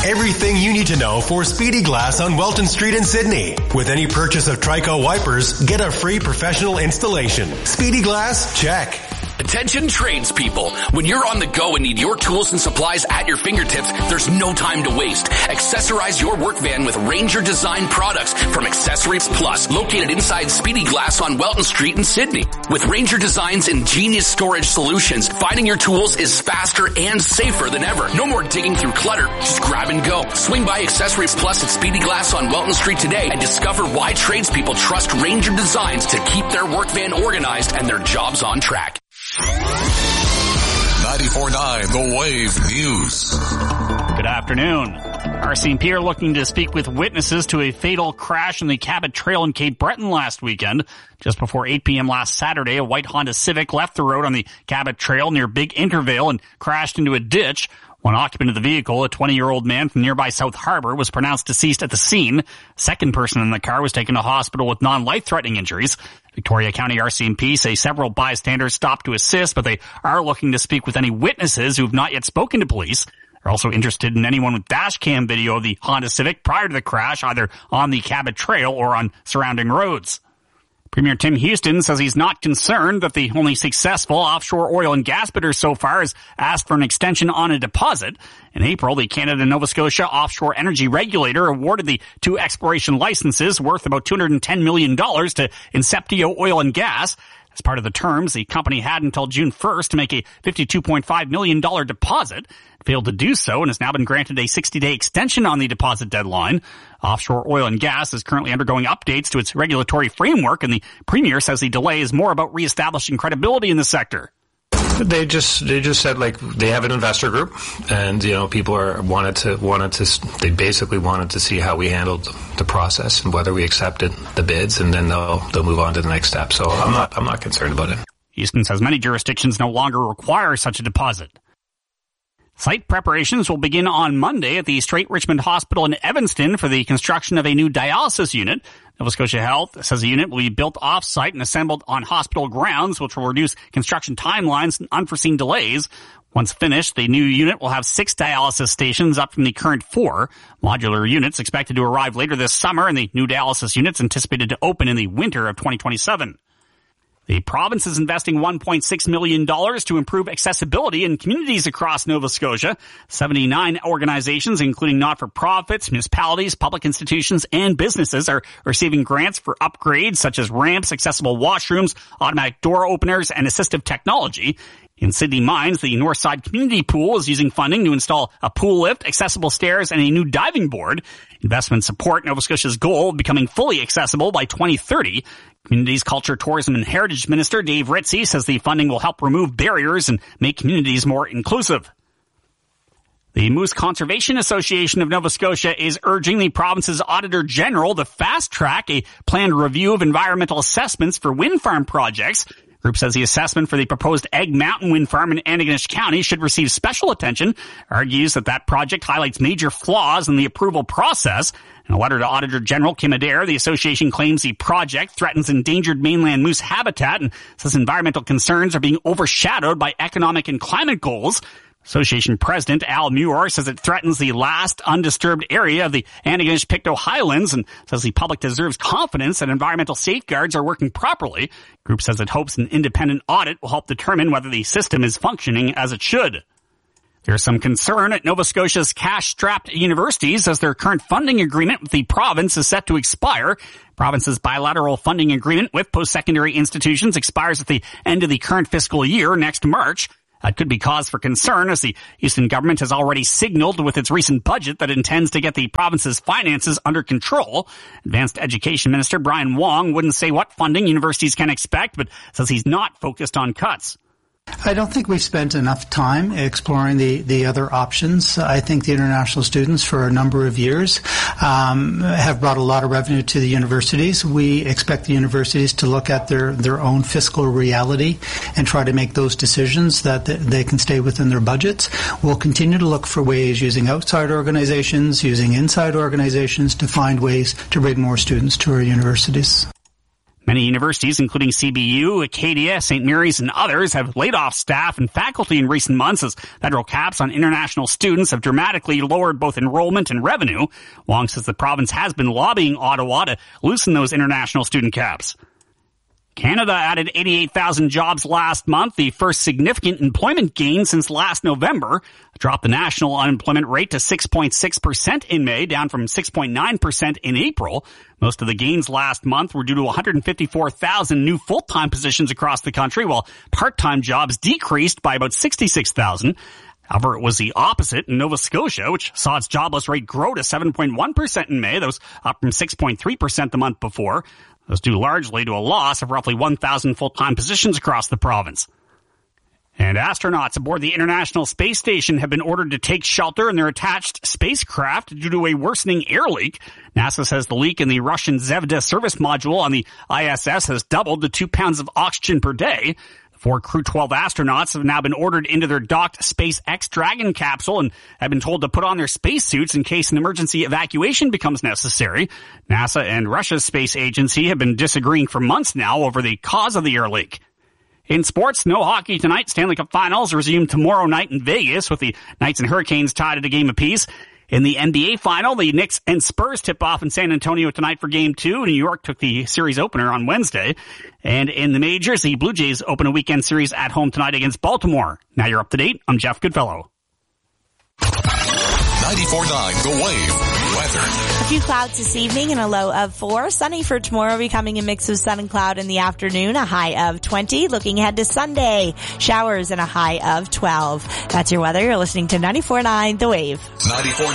Everything you need to know for Speedy Glass on Welton Street in Sydney. With any purchase of Trico wipers, get a free professional installation. Speedy Glass, check. Attention tradespeople. When you're on the go and need your tools and supplies at your fingertips, there's no time to waste. Accessorize your work van with Ranger Design products from Accessories Plus, located inside Speedy Glass on Welton Street in Sydney. With Ranger Design's ingenious storage solutions, finding your tools is faster and safer than ever. No more digging through clutter. Just grab and go. Swing by Accessories Plus at Speedy Glass on Welton Street today and discover why tradespeople trust Ranger Designs to keep their work van organized and their jobs on track. 94.9 The Wave News. Good afternoon. RCMP are looking to speak with witnesses to a fatal crash in the Cabot Trail in Cape Breton last weekend. Just before 8 p.m. last Saturday, a white Honda Civic left the road on the Cabot Trail near Big Intervale and crashed into a ditch. One occupant of the vehicle, a 20-year-old man from nearby South Harbour, was pronounced deceased at the scene. Second person in the car was taken to hospital with non-life-threatening injuries. Victoria County RCMP say several bystanders stopped to assist, but they are looking to speak with any witnesses who have not yet spoken to police. They're also interested in anyone with dash cam video of the Honda Civic prior to the crash, either on the Cabot Trail or on surrounding roads. Premier Tim Houston says he's not concerned that the only successful offshore oil and gas bidder so far has asked for an extension on a deposit. In April, the Canada-Nova Scotia Offshore Energy Regulator awarded the 2 exploration licenses worth about $210 million to Inceptio Oil and Gas. As part of the terms, the company had until June 1st to make a $52.5 million deposit. It failed to do so and has now been granted a 60-day extension on the deposit deadline. Offshore oil and gas is currently undergoing updates to its regulatory framework, and the Premier says the delay is more about reestablishing credibility in the sector. They just said, like, they have an investor group, and people they basically wanted to see how we handled the process and whether we accepted the bids, and then they'll move on to the next step. So I'm not concerned about it. Houston says many jurisdictions no longer require such a deposit. Site preparations will begin on Monday at the Strait Richmond Hospital in Evanston for the construction of a new dialysis unit. Nova Scotia Health says the unit will be built off-site and assembled on hospital grounds, which will reduce construction timelines and unforeseen delays. Once finished, the new unit will have 6 dialysis stations, up from the current 4. Modular units expected to arrive later this summer, and the new dialysis units anticipated to open in the winter of 2027. The province is investing $1.6 million to improve accessibility in communities across Nova Scotia. 79 organizations, including not-for-profits, municipalities, public institutions, and businesses, are receiving grants for upgrades such as ramps, accessible washrooms, automatic door openers, and assistive technology. In Sydney Mines, the Northside Community Pool is using funding to install a pool lift, accessible stairs, and a new diving board. Investment support Nova Scotia's goal of becoming fully accessible by 2030. Communities, Culture, Tourism, and Heritage Minister Dave Ritzy says the funding will help remove barriers and make communities more inclusive. The Moose Conservation Association of Nova Scotia is urging the province's Auditor General to fast-track a planned review of environmental assessments for wind farm projects. The group says the assessment for the proposed Egg Mountain Wind Farm in Antigonish County should receive special attention, argues that project highlights major flaws in the approval process. In a letter to Auditor General Kim Adair, the association claims the project threatens endangered mainland moose habitat and says environmental concerns are being overshadowed by economic and climate goals. Association President Al Muir says it threatens the last undisturbed area of the Antigonish-Pictou Highlands and says the public deserves confidence that environmental safeguards are working properly. The group says it hopes an independent audit will help determine whether the system is functioning as it should. There's some concern at Nova Scotia's cash-strapped universities as their current funding agreement with the province is set to expire. The province's bilateral funding agreement with post-secondary institutions expires at the end of the current fiscal year next March. That could be cause for concern as the Houston government has already signaled with its recent budget that it intends to get the province's finances under control. Advanced Education Minister Brian Wong wouldn't say what funding universities can expect, but says he's not focused on cuts. I don't think we've spent enough time exploring the other options. I think the international students for a number of years have brought a lot of revenue to the universities. We expect the universities to look at their own fiscal reality and try to make those decisions that they can stay within their budgets. We'll continue to look for ways using outside organizations, using inside organizations to find ways to bring more students to our universities. Many universities, including CBU, Acadia, St. Mary's, and others, have laid off staff and faculty in recent months as federal caps on international students have dramatically lowered both enrollment and revenue. Wong says the province has been lobbying Ottawa to loosen those international student caps. Canada added 88,000 jobs last month, the first significant employment gain since last November. Dropped the national unemployment rate to 6.6% in May, down from 6.9% in April. Most of the gains last month were due to 154,000 new full-time positions across the country, while part-time jobs decreased by about 66,000. However, it was the opposite in Nova Scotia, which saw its jobless rate grow to 7.1% in May. That was up from 6.3% the month before. That was due largely to a loss of roughly 1,000 full-time positions across the province. And astronauts aboard the International Space Station have been ordered to take shelter in their attached spacecraft due to a worsening air leak. NASA says the leak in the Russian Zvezda service module on the ISS has doubled to 2 pounds of oxygen per day. 4 Crew 12 astronauts have now been ordered into their docked SpaceX Dragon capsule and have been told to put on their spacesuits in case an emergency evacuation becomes necessary. NASA and Russia's space agency have been disagreeing for months now over the cause of the air leak. In sports, no hockey tonight. Stanley Cup Finals resume tomorrow night in Vegas with the Knights and Hurricanes tied at a game apiece. In the NBA Final, the Knicks and Spurs tip off in San Antonio tonight for Game 2. New York took the series opener on Wednesday. And in the majors, the Blue Jays open a weekend series at home tonight against Baltimore. Now you're up to date. I'm Jeff Goodfellow. 94.9 The Wave. Weather. A few clouds this evening and a low of 4. Sunny for tomorrow, becoming a mix of sun and cloud in the afternoon, a high of 20. Looking ahead to Sunday, showers and a high of 12. That's your weather. You're listening to 94.9 The Wave. 94.